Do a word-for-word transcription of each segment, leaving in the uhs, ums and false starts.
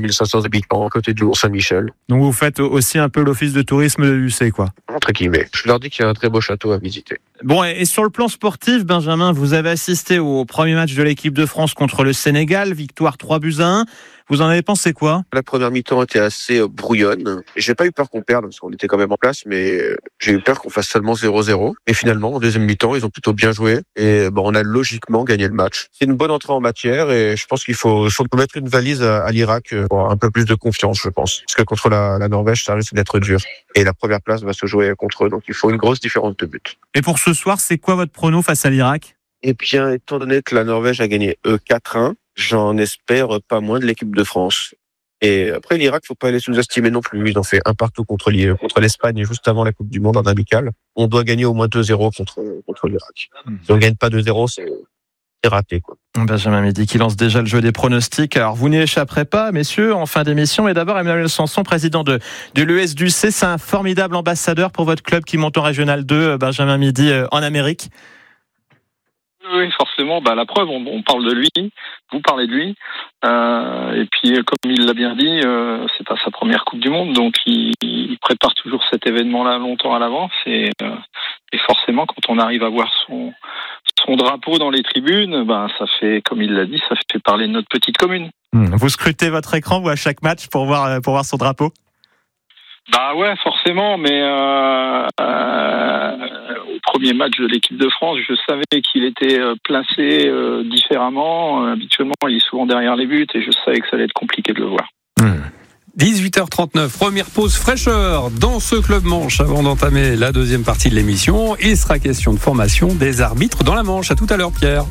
mille cinq cents habitants à côté du Mont-Saint-Michel. Donc vous faites aussi un peu l'office de tourisme de l'U C, quoi. Entre guillemets. Je leur dis qu'il y a un très beau château à visiter. Bon, et sur le plan sportif, Benjamin, vous avez assisté au premier match de l'équipe de France contre le Sénégal, victoire trois buts à un. Vous en avez pensé quoi ? La première mi-temps était assez brouillonne. J'ai pas eu peur qu'on perde, parce qu'on était quand même en place, mais j'ai eu peur qu'on fasse seulement zéro zéro. Et finalement, en deuxième mi-temps, ils ont plutôt bien joué. Et bon, on a logiquement gagné le match. C'est une bonne entrée en matière, et je pense qu'il faut surtout mettre une valise à, à l'Irak pour un peu plus de confiance, je pense. Parce que contre la, la Norvège, ça risque d'être dur. Et la première place va se jouer contre eux, donc il faut une grosse différence de but. Et pour ce soir, c'est quoi votre prono face à l'Irak ? Eh bien, étant donné que la Norvège a gagné eux quatre un, j'en espère pas moins de l'équipe de France. Et après, l'Irak, faut pas les sous-estimer non plus. Ils ont fait un partout contre, contre l'Espagne juste avant la Coupe du Monde en amical. On doit gagner au moins deux zéro contre, contre l'Irak. Si on gagne pas deux zéro, c'est, c'est raté, quoi. Benjamin Midi qui lance déjà le jeu des pronostics. Alors, vous n'y échapperez pas, messieurs, en fin d'émission. Mais d'abord, Emmanuel Sanson, président de, de l'U S D C. C'est un formidable ambassadeur pour votre club qui monte en Régional deux, Benjamin Midi, en Amérique. Oui, forcément. Bah, la preuve, on, on parle de lui, vous parlez de lui. Euh, et puis, comme il l'a bien dit, euh, c'est pas sa première Coupe du Monde, donc il, il prépare toujours cet événement-là longtemps à l'avance. Et, euh, et forcément, quand on arrive à voir son, son drapeau dans les tribunes, bah, ça fait, comme il l'a dit, ça fait parler de notre petite commune. Vous scrutez votre écran, vous, à chaque match pour voir, pour voir son drapeau ? Bah ouais, forcément, mais euh, euh, au premier match de l'équipe de France, je savais qu'il était placé euh, différemment. Euh, habituellement, il est souvent derrière les buts et je savais que ça allait être compliqué de le voir. Mmh. dix-huit heures trente-neuf, première pause fraîcheur dans ce Club Manche avant d'entamer la deuxième partie de l'émission. Il sera question de formation des arbitres dans la Manche. À tout à l'heure, Pierre.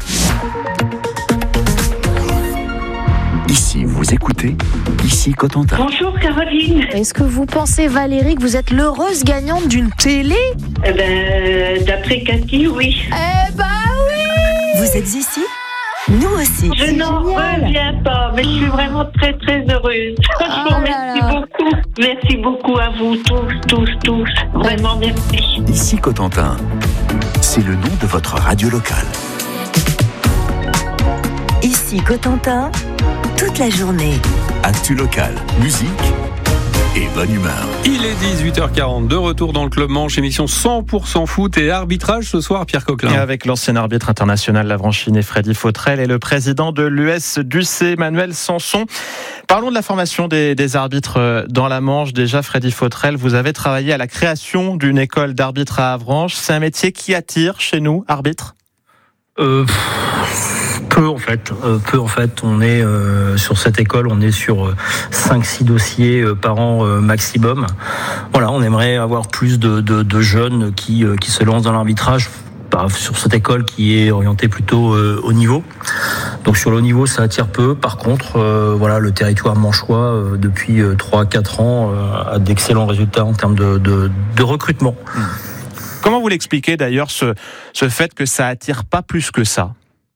Ici, vous écoutez, ici Cotentin. Bonjour Caroline. Est-ce que vous pensez, Valérie, que vous êtes l'heureuse gagnante d'une télé ? Eh ben, d'après Cathy, oui. Eh ben oui. Vous êtes ici ? Nous aussi. Je n'en reviens pas, mais je suis vraiment très très heureuse. Ah je vous remercie beaucoup. Merci beaucoup à vous tous, tous, tous. Vraiment merci. Ici Cotentin, c'est le nom de votre radio locale. Ici Cotentin, toute la journée. Actu locale, musique et bonne humeur. Il est dix-huit heures quarante, de retour dans le Club Manche, émission cent pour cent foot et arbitrage ce soir, Pierre Coquelin. Et avec l'ancien arbitre international Lavranchine et Freddy Fautrel et le président de l'U S D C, Emmanuel Sanson. Parlons de la formation des, des arbitres dans la Manche. Déjà, Freddy Fautrel, vous avez travaillé à la création d'une école d'arbitres à Avranches. C'est un métier qui attire chez nous, arbitres ? Euh, peu en fait, euh, peu en fait. On est euh, sur cette école, on est sur euh, cinq six dossiers euh, par an euh, maximum. Voilà, on aimerait avoir plus de, de, de jeunes qui euh, qui se lancent dans l'arbitrage bah, sur cette école qui est orientée plutôt euh, haut niveau. Donc sur le haut niveau, ça attire peu. Par contre, euh, voilà, le territoire manchois euh, depuis euh, trois à quatre ans euh, a d'excellents résultats en termes de de, de recrutement. Mmh. Comment vous l'expliquez d'ailleurs ce, ce fait que ça attire pas plus que ça ?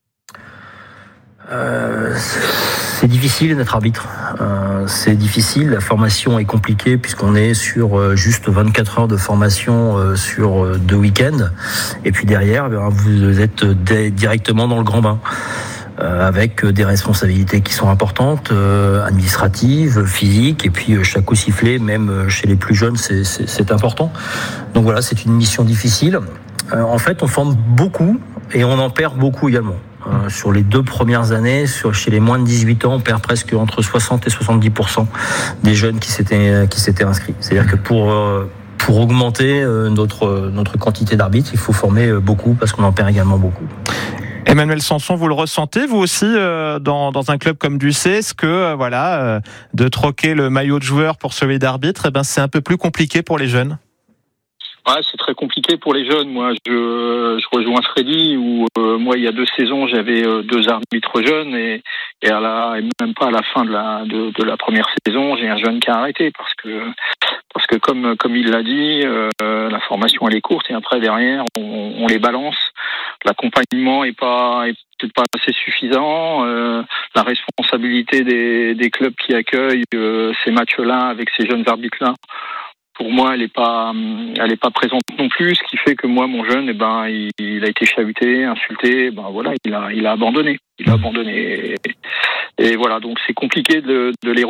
euh, C'est difficile d'être arbitre. Euh, c'est difficile. La formation est compliquée puisqu'on est sur euh, juste vingt-quatre heures de formation euh, sur euh, deux week-ends. Et puis derrière, eh bien, vous êtes d- directement dans le grand bain. Euh, avec des responsabilités qui sont importantes, euh, administratives, physiques, et puis euh, chaque coup sifflé, même euh, chez les plus jeunes, c'est, c'est, c'est important. Donc voilà, c'est une mission difficile. Euh, en fait, on forme beaucoup et on en perd beaucoup également. Euh, sur les deux premières années, sur, chez les moins de dix-huit ans, on perd presque entre soixante et soixante-dix pour cent des jeunes qui s'étaient, qui s'étaient inscrits. C'est-à-dire que pour... Euh, Pour augmenter notre, notre quantité d'arbitres, il faut former beaucoup parce qu'on en perd également beaucoup. Emmanuel Sanson, vous le ressentez vous aussi euh, dans, dans un club comme du C? Est-ce que euh, voilà, euh, de troquer le maillot de joueur pour celui d'arbitre, eh ben, c'est un peu plus compliqué pour les jeunes? Ouais, c'est très compliqué pour les jeunes. Moi, je, je rejoins Freddy où euh, moi, il y a deux saisons, j'avais euh, deux arbitres jeunes et, et à la, et même pas à la fin de la de, de la première saison, j'ai un jeune qui a arrêté parce que parce que comme comme il l'a dit, euh, la formation elle est courte et après derrière on, on les balance. L'accompagnement est pas est peut-être pas assez suffisant. Euh, la responsabilité des des clubs qui accueillent euh, ces matchs-là avec ces jeunes arbitres-là, pour moi, elle est pas, elle est pas présente non plus, ce qui fait que moi, mon jeune, eh ben, il, il a été chahuté, insulté, ben voilà, il a, il a abandonné, il a abandonné, et, et voilà, donc c'est compliqué de, de les